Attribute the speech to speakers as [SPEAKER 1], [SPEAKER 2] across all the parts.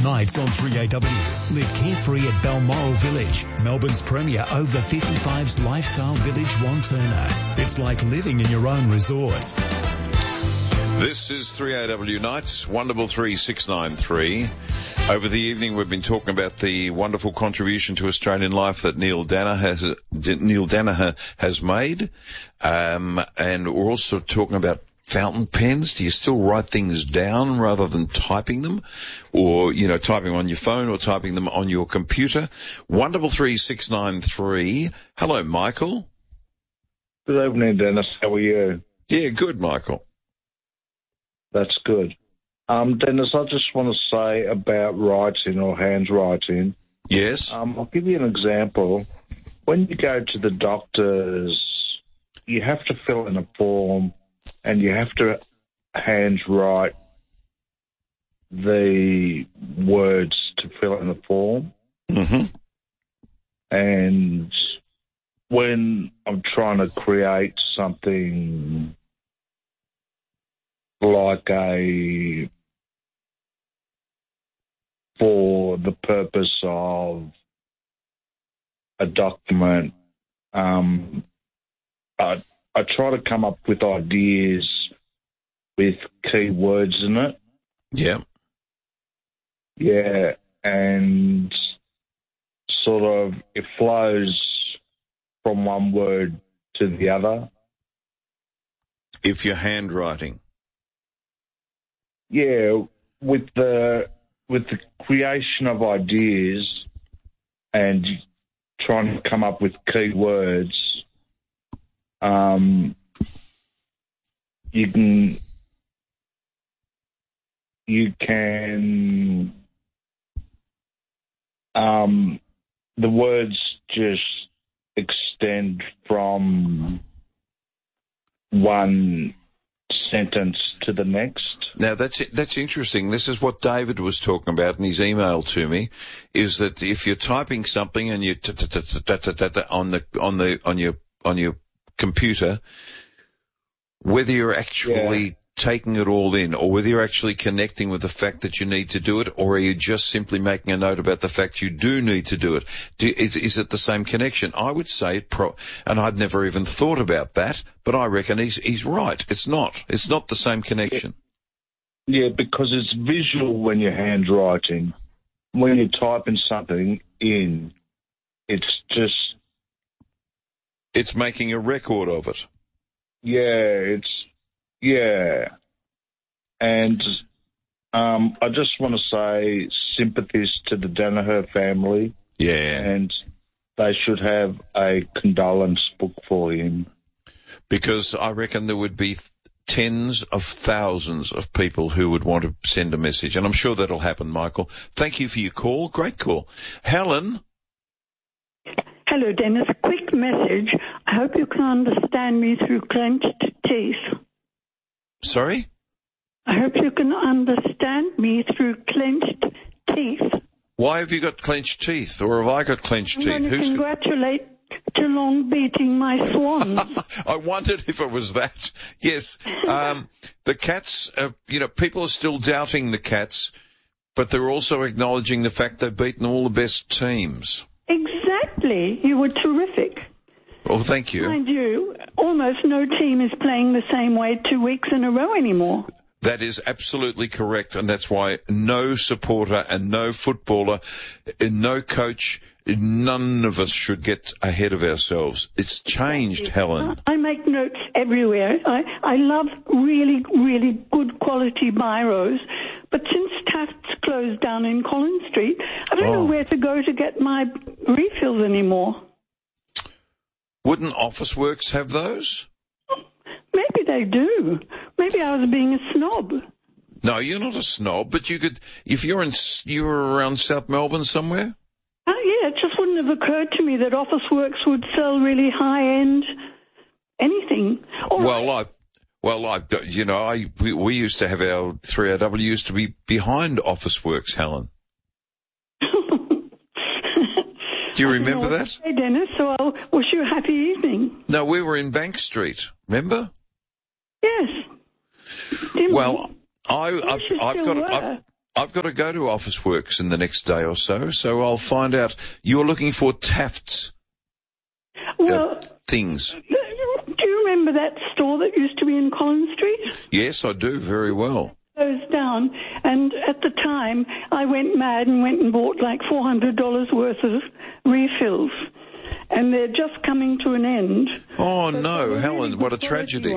[SPEAKER 1] nights on 3AW. Live carefree at Balmoral Village, Melbourne's premier over 55s lifestyle village Wantirna. It's like living in your own resort.
[SPEAKER 2] This is 3AW Nights, 133693. Over the evening, we've been talking about the wonderful contribution to Australian life that Neil Danaher has made. And we're also talking about fountain pens. Do you still write things down rather than typing them? Or, typing on your phone or typing them on your computer? 133693. Hello, Michael.
[SPEAKER 3] Good evening, Dennis. How are you?
[SPEAKER 2] Yeah, good, Michael.
[SPEAKER 3] That's good. Dennis, I just want to say about writing or handwriting.
[SPEAKER 2] Yes.
[SPEAKER 3] I'll give you an example. When you go to the doctors, you have to fill in a form and you have to handwrite the words to fill in the form.
[SPEAKER 2] Mm-hmm.
[SPEAKER 3] And when I'm trying to create something like for the purpose of a document, I try to come up with ideas with key words in it.
[SPEAKER 2] Yeah.
[SPEAKER 3] Yeah, and sort of it flows from one word to the other.
[SPEAKER 2] If you're handwriting.
[SPEAKER 3] Yeah, with the creation of ideas and trying to come up with key words, you can the words just extend from one sentence to the next.
[SPEAKER 2] Now that's interesting. This is what David was talking about in his email to me, is that if you're typing something and you on your computer, whether you're actually taking it all in or whether you're actually connecting with the fact that you need to do it, or are you just simply making a note about the fact you do need to do it? Is it the same connection? I would say and I'd never even thought about that, but I reckon he's right. It's not the same connection.
[SPEAKER 3] Yeah, because it's visual when you're handwriting. When you're typing something in, it's
[SPEAKER 2] making a record of it.
[SPEAKER 3] And I just want to say sympathies to the Danaher family.
[SPEAKER 2] Yeah.
[SPEAKER 3] And they should have a condolence book for him.
[SPEAKER 2] Because I reckon there would be tens of thousands of people who would want to send a message. And I'm sure that'll happen, Michael. Thank you for your call. Great call. Helen?
[SPEAKER 4] Hello, Dennis. Quick message. I hope you can understand me through clenched teeth.
[SPEAKER 2] Sorry?
[SPEAKER 4] I hope you can understand me through clenched teeth.
[SPEAKER 2] Why have you got clenched teeth? Or have I got clenched teeth?
[SPEAKER 4] I want to congratulate Geelong beating my Swans.
[SPEAKER 2] I wondered if it was that. Yes. The Cats, people are still doubting the Cats, but they're also acknowledging the fact they've beaten all the best teams.
[SPEAKER 4] Exactly. You were terrific.
[SPEAKER 2] Well, thank you.
[SPEAKER 4] Mind you, almost no team is playing the same way 2 weeks in a row anymore.
[SPEAKER 2] That is absolutely correct, and that's why no supporter and no footballer, no coach, none of us should get ahead of ourselves. It's changed, Helen.
[SPEAKER 4] I make notes everywhere. I love really, really good quality biros, but since Taft's closed down in Collins Street, I don't know where to go to get my refills anymore.
[SPEAKER 2] Wouldn't Officeworks have those?
[SPEAKER 4] Maybe they do. Maybe I was being a snob.
[SPEAKER 2] No, you're not a snob, but you could, if you were around South Melbourne somewhere?
[SPEAKER 4] Oh, yeah, it just wouldn't have occurred to me that Officeworks would sell really high-end anything. We used to have our 3AW used to be behind Officeworks, Helen. Do you remember that? Hey, Dennis, so I'll wish you a happy evening.
[SPEAKER 2] No, we were in Bank Street, remember?
[SPEAKER 4] Yes.
[SPEAKER 2] Well, I've I've got to go to Officeworks in the next day or so I'll find out. You're looking for Taft's things.
[SPEAKER 4] Do you remember that store that used to be in Collins Street?
[SPEAKER 2] Yes, I do, very well.
[SPEAKER 4] Closed down, and at the time I went mad and went and bought like $400 worth of refills, and they're just coming to an end.
[SPEAKER 2] Oh no, Helen, what a tragedy.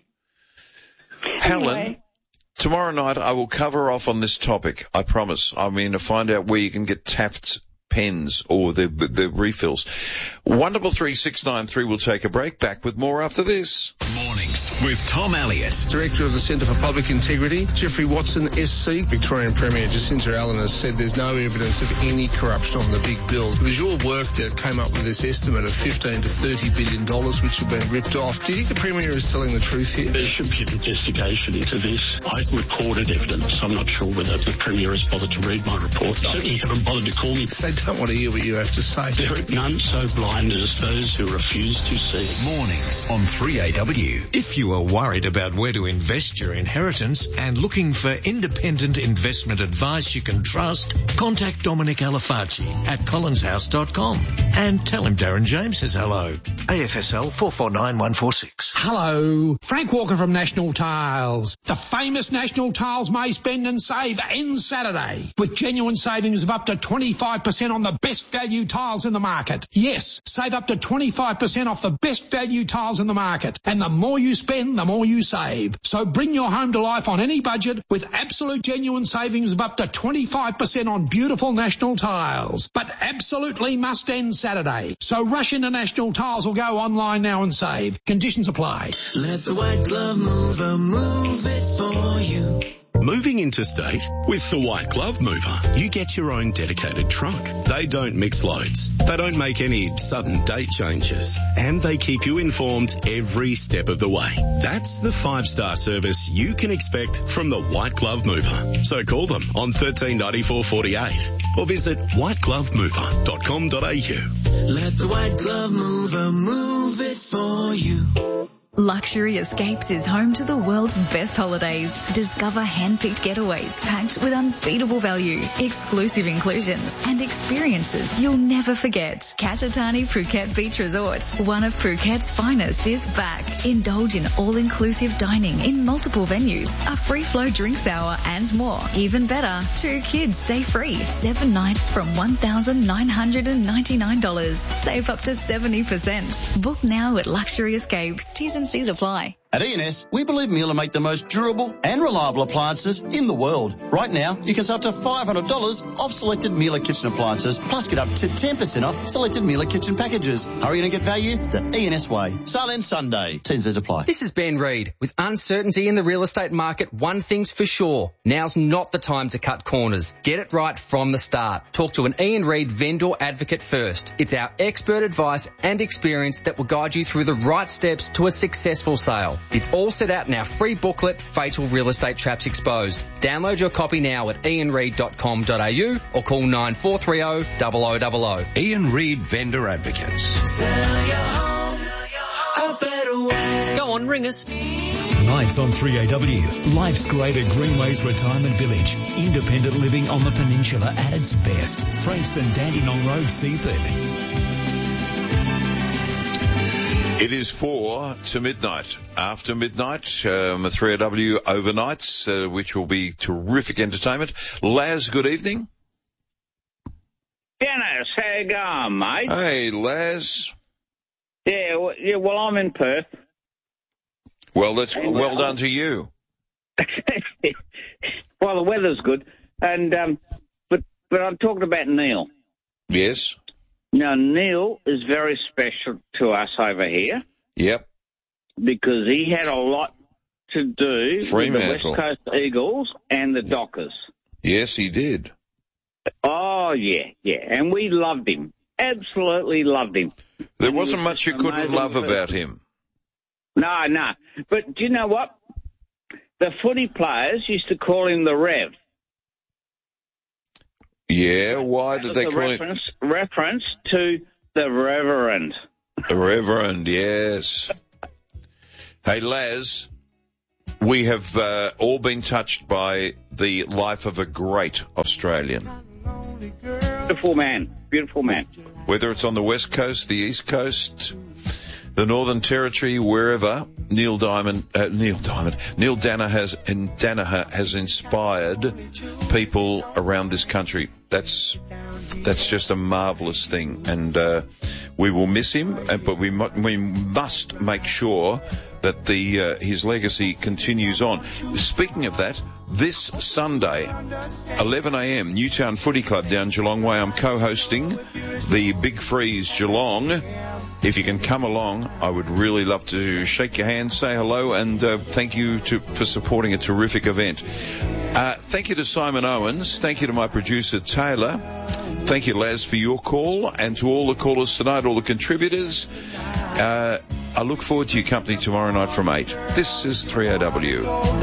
[SPEAKER 2] Helen, anyway, tomorrow night I will cover off on this topic, I promise. I mean, to find out where you can get Taft's pens or the refills. Wonderful 3693 will take a break. Back with more after this.
[SPEAKER 1] Mornings with Tom Elliott.
[SPEAKER 5] Director of the Centre for Public Integrity, Jeffrey Watson, SC. Victorian Premier Jacinta Allen has said there's no evidence of any corruption on the big bill. It was your work that came up with this estimate of $15 to $30 billion, which have been ripped off. Do you think the Premier is telling the truth here?
[SPEAKER 6] There should be an investigation into this. I recorded evidence. I'm not sure whether the Premier has bothered to read my report. Certainly haven't bothered to call me.
[SPEAKER 5] They don't want to hear what you have to say.
[SPEAKER 6] There are none so blind as those who refuse to see.
[SPEAKER 1] Mornings on 3AW. If you are worried about where to invest your inheritance and looking for independent investment advice you can trust, contact Dominic Alifacci at collinshouse.com and tell him Darren James says hello. AFSL 449146.
[SPEAKER 7] Hello, Frank Walker from National Tiles. The famous National Tiles May Spend and Save ends Saturday with genuine savings of up to 25% on the best value tiles in the market. Yes, save up to 25% off the best value tiles in the market. And the more you spend, the more you save. So bring your home to life on any budget with absolute genuine savings of up to 25% on beautiful National Tiles. But absolutely must end Saturday. So rush into National Tiles or go online now and save. Conditions apply.
[SPEAKER 8] Let the White Glove Mover move it for you.
[SPEAKER 9] Moving interstate with the White Glove Mover, you get your own dedicated truck. They don't mix loads. They don't make any sudden date changes. And they keep you informed every step of the way. That's the 5-star service you can expect from the White Glove Mover. So call them on 139448 or visit whiteglovemover.com.au.
[SPEAKER 8] Let the White Glove Mover move it for you.
[SPEAKER 10] Luxury Escapes is home to the world's best holidays. Discover hand-picked getaways packed with unbeatable value, exclusive inclusions, and experiences you'll never forget. Katatani Phuket Beach Resort, one of Phuket's finest, is back. Indulge in all-inclusive dining in multiple venues, a free-flow drinks hour, and more. Even better, 2 kids stay free. 7 nights from $1,999. Save up to 70%. Book now at Luxury Escapes. T's and C's apply.
[SPEAKER 11] At E&S, we believe Miele make the most durable and reliable appliances in the world. Right now, you can save up to $500 off selected Miele kitchen appliances, plus get up to 10% off selected Miele kitchen packages. Hurry in and get value the E&S way. Sale ends Sunday. T&Cs apply.
[SPEAKER 12] This is Ben Reid. With uncertainty in the real estate market, one thing's for sure. Now's not the time to cut corners. Get it right from the start. Talk to an Ian Reid vendor advocate first. It's our expert advice and experience that will guide you through the right steps to a successful sale. It's all set out in our free booklet, Fatal Real Estate Traps Exposed. Download your copy now at ianreid.com.au or call 9430 0000.
[SPEAKER 1] Ian Reid Vendor Advocates.
[SPEAKER 8] Sell your home a better way.
[SPEAKER 12] Go on, ring us.
[SPEAKER 1] Nights on 3AW. Life's great at Greenways Retirement Village. Independent living on the peninsula at its best. Frankston, Dandenong Road, Seaford.
[SPEAKER 2] It is 4 to midnight. After midnight, 3AW overnights, which will be terrific entertainment. Laz, good evening.
[SPEAKER 13] Dennis, how you going, mate?
[SPEAKER 2] Hey, Laz.
[SPEAKER 13] Yeah, well, I'm in Perth.
[SPEAKER 2] Well, that's well done to you.
[SPEAKER 13] Well, the weather's good, and but I'm talking about Neil.
[SPEAKER 2] Yes.
[SPEAKER 13] Now, Neil is very special to us over here.
[SPEAKER 2] Yep.
[SPEAKER 13] Because he had a lot to do with the West Coast Eagles and the Dockers.
[SPEAKER 2] Yes, he did.
[SPEAKER 13] Oh, yeah. And we loved him. Absolutely loved him.
[SPEAKER 2] There wasn't much you couldn't love about him.
[SPEAKER 13] No. But do you know what? The footy players used to call him the Rev.
[SPEAKER 2] Yeah, why did they call him?
[SPEAKER 13] Reference to the Reverend.
[SPEAKER 2] The Reverend, yes. Hey, Laz. We have all been touched by the life of a great Australian.
[SPEAKER 13] Beautiful man. Beautiful man.
[SPEAKER 2] Whether it's on the West Coast, the East Coast, the Northern Territory, wherever, Neil Danaher has inspired people around this country. That's just a marvellous thing, and we will miss him, but we must make sure that his legacy continues on. Speaking of that, this Sunday, 11 a.m, Newtown Footy Club down Geelong Way, I'm co-hosting the Big Freeze Geelong. If you can come along, I would really love to shake your hand, say hello, and thank you for supporting a terrific event. Thank you to Simon Owens. Thank you to my producer, Taylor. Thank you, Laz, for your call, and to all the callers tonight, all the contributors. I look forward to your company tomorrow night from 8. This is 3AW.